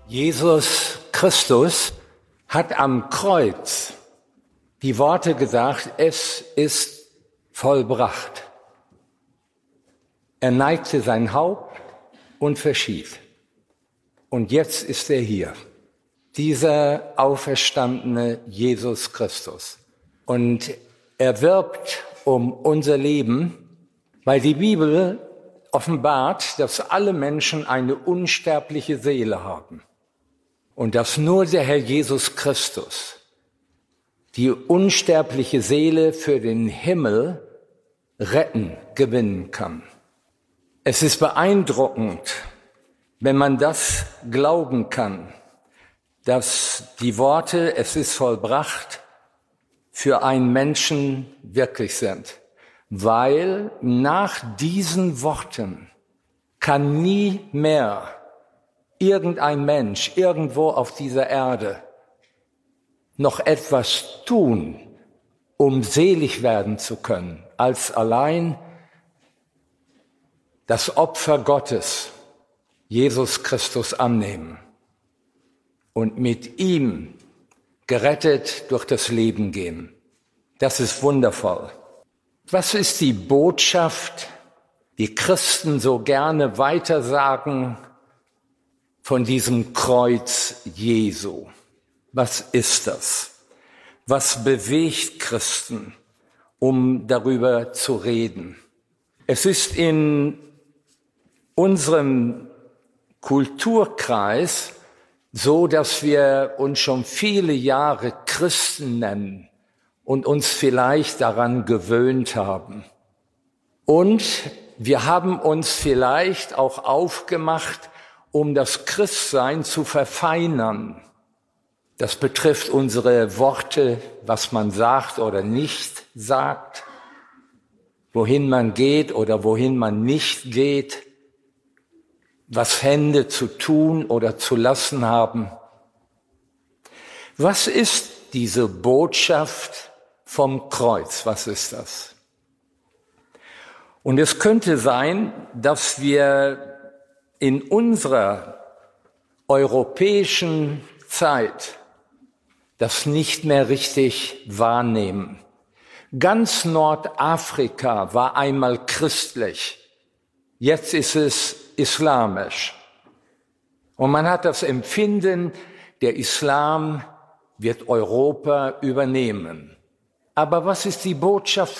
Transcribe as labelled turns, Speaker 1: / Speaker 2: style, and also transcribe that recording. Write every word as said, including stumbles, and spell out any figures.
Speaker 1: Jesus Christus hat am Kreuz die Worte gesagt, es ist vollbracht. Er neigte sein Haupt und verschied. Und jetzt ist er hier, dieser auferstandene Jesus Christus. Und er wirbt um unser Leben, weil die Bibel offenbart, dass alle Menschen eine unsterbliche Seele haben. Und dass nur der Herr Jesus Christus die unsterbliche Seele für den Himmel retten, gewinnen kann. Es ist beeindruckend, wenn man das glauben kann, dass die Worte, es ist vollbracht, für einen Menschen wirklich sind. Weil nach diesen Worten kann nie mehr irgendein Mensch irgendwo auf dieser Erde noch etwas tun, um selig werden zu können, als allein das Opfer Gottes, Jesus Christus, annehmen und mit ihm gerettet durch das Leben gehen. Das ist wundervoll. Was ist die Botschaft, die Christen so gerne weitersagen von diesem Kreuz Jesu? Was ist das? Was bewegt Christen, um darüber zu reden? Es ist in unserem Kulturkreis so, dass wir uns schon viele Jahre Christen nennen und uns vielleicht daran gewöhnt haben. Und wir haben uns vielleicht auch aufgemacht, um das Christsein zu verfeinern. Das betrifft unsere Worte, was man sagt oder nicht sagt, wohin man geht oder wohin man nicht geht, was Hände zu tun oder zu lassen haben. Was ist diese Botschaft vom Kreuz? Was ist das? Und es könnte sein, dass wir in unserer europäischen Zeit das nicht mehr richtig wahrnehmen. Ganz Nordafrika war einmal christlich, jetzt ist es islamisch. Und man hat das Empfinden, der Islam wird Europa übernehmen. Aber was ist die Botschaft